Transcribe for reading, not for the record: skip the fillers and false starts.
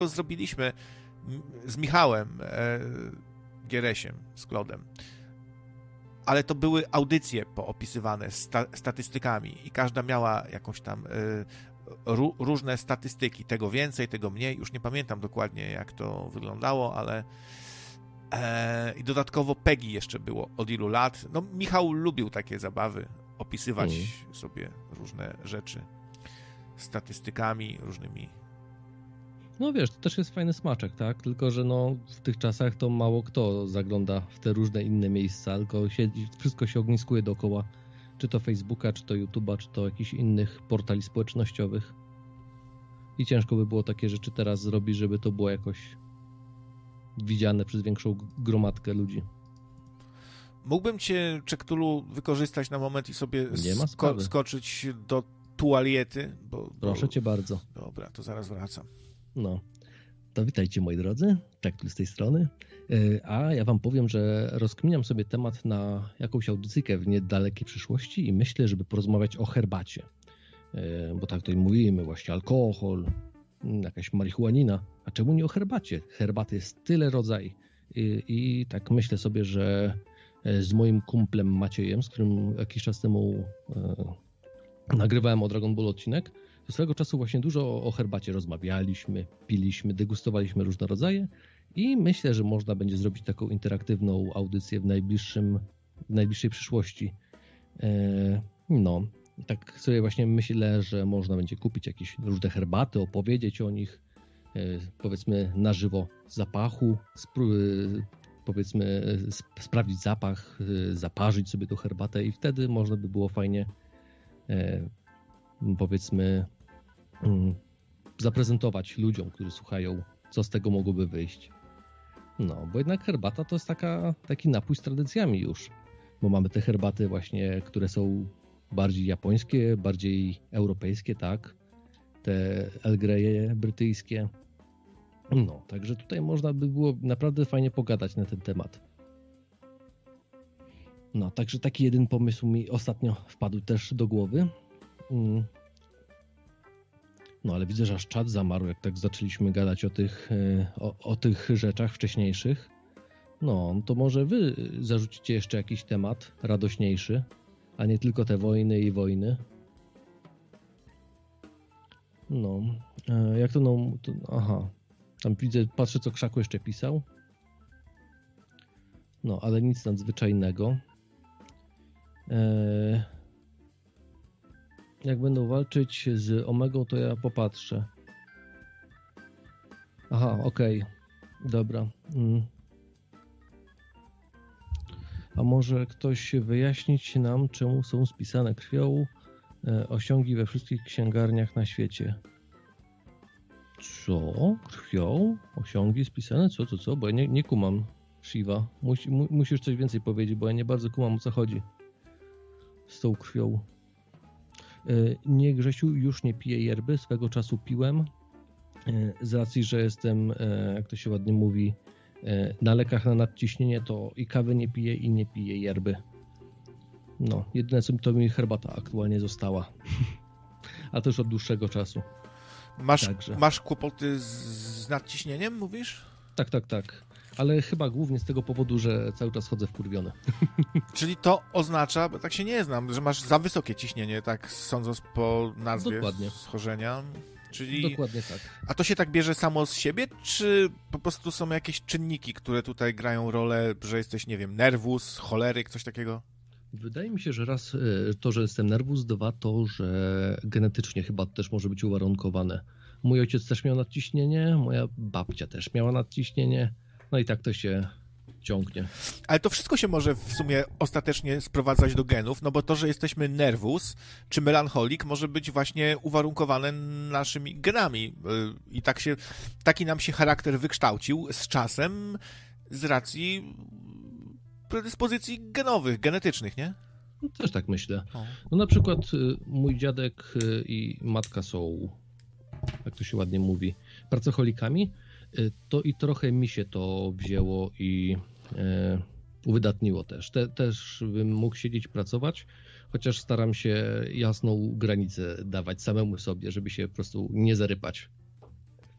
zrobiliśmy z Michałem Gieresiem, z Klodem. Ale to były audycje poopisywane statystykami i każda miała jakąś tam różne statystyki. Tego więcej, tego mniej. Już nie pamiętam dokładnie, jak to wyglądało, ale i dodatkowo PEGI jeszcze było od ilu lat. No, Michał lubił takie zabawy, opisywać sobie różne rzeczy statystykami, różnymi. No wiesz, to też jest fajny smaczek, tak? Tylko, że no w tych czasach to mało kto zagląda w te różne inne miejsca, tylko wszystko się ogniskuje dookoła, czy to Facebooka, czy to YouTube'a, czy to jakichś innych portali społecznościowych. I ciężko by było takie rzeczy teraz zrobić, żeby to było jakoś widziane przez większą gromadkę ludzi. Mógłbym cię, Czektulu, wykorzystać na moment i sobie skoczyć do tualiety? Proszę cię bardzo. Dobra, to zaraz wracam. No, to witajcie moi drodzy, Czektulu z tej strony. A ja wam powiem, że rozkminiam sobie temat na jakąś audycyjkę w niedalekiej przyszłości i myślę, żeby porozmawiać o herbacie. Bo tak tutaj mówimy, właśnie alkohol, jakaś marihuanina. A czemu nie o herbacie? Herbaty jest tyle rodzajów. I tak myślę sobie, że z moim kumplem Maciejem, z którym jakiś czas temu nagrywałem o Dragon Ball odcinek, to swego czasu właśnie dużo o herbacie rozmawialiśmy, piliśmy, degustowaliśmy różne rodzaje i myślę, że można będzie zrobić taką interaktywną audycję w najbliższej przyszłości. No, tak sobie właśnie myślę, że można będzie kupić jakieś różne herbaty, opowiedzieć o nich, powiedzmy na żywo zapachu, powiedzmy sprawdzić zapach, zaparzyć sobie tą herbatę i wtedy można by było fajnie powiedzmy zaprezentować ludziom, którzy słuchają, co z tego mogłoby wyjść. No, bo jednak herbata to jest taki napój z tradycjami już, bo mamy te herbaty właśnie, które są bardziej japońskie, bardziej europejskie, tak? Te Earl Grey'e brytyjskie. No, także tutaj można by było naprawdę fajnie pogadać na ten temat. No, także taki jeden pomysł mi ostatnio wpadł też do głowy. No, ale widzę, że aż czat zamarł, jak tak zaczęliśmy gadać o tych rzeczach wcześniejszych. No, to może wy zarzucicie jeszcze jakiś temat radośniejszy, a nie tylko te wojny i wojny. No, jak to no... aha, tam widzę, patrzę, co Krzaku jeszcze pisał. No, ale nic nadzwyczajnego. Jak będą walczyć z Omegą, to ja popatrzę. Aha, okej. Dobra. A może ktoś wyjaśnić nam, czemu są spisane krwią osiągi we wszystkich księgarniach na świecie? Co? Krwią? Osiągi spisane? Co? Bo ja nie kumam, Shiva. Musisz coś więcej powiedzieć, bo ja nie bardzo kumam, o co chodzi z tą krwią. Nie, Grzesiu, już nie piję yerby. Swego czasu piłem. Z racji, że jestem, jak to się ładnie mówi, na lekach na nadciśnienie, to i kawy nie piję i nie piję yerby. No, jedyne co to mi herbata aktualnie została. A to już od dłuższego czasu. Masz kłopoty z nadciśnieniem, mówisz? Tak. Ale chyba głównie z tego powodu, że cały czas chodzę wkurwiony. Czyli to oznacza, bo tak się nie znam, że masz za wysokie ciśnienie, tak sądząc po nazwie Dokładnie. schorzenia. Czyli... Dokładnie tak. A to się tak bierze samo z siebie, czy po prostu są jakieś czynniki, które tutaj grają rolę, że jesteś, nie wiem, nerwus, choleryk, coś takiego? Wydaje mi się, że raz to, że jestem nerwus, dwa to, że genetycznie chyba też może być uwarunkowane. Mój ojciec też miał nadciśnienie, moja babcia też miała nadciśnienie, no i tak to się ciągnie. Ale to wszystko się może w sumie ostatecznie sprowadzać do genów, no bo to, że jesteśmy nerwus czy melancholik, może być właśnie uwarunkowane naszymi genami. I taki nam się charakter wykształcił z czasem z racji predyspozycji genowych, genetycznych, nie? No, też tak myślę. No na przykład mój dziadek i matka są, jak to się ładnie mówi, pracocholikami. To i trochę mi się to wzięło i uwydatniło też. Też bym mógł siedzieć, pracować, chociaż staram się jasną granicę dawać samemu sobie, żeby się po prostu nie zarypać.